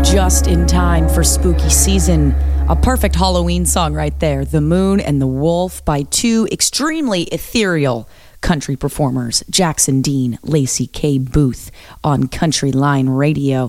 just in time for spooky season. A perfect Halloween song right there. The Moon and the Wolf by two extremely ethereal country performers, Jackson Dean, Lacey K. Booth on Country Line Radio.